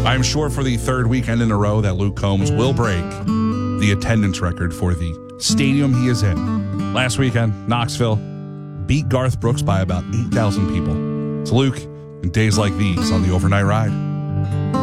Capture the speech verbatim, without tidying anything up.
I'm sure for the third weekend in a row that Luke Combs will break the attendance record for the stadium he is in. Last weekend, Knoxville beat Garth Brooks by about eight thousand people. It's Luke, in days like these on the Overnight Ride.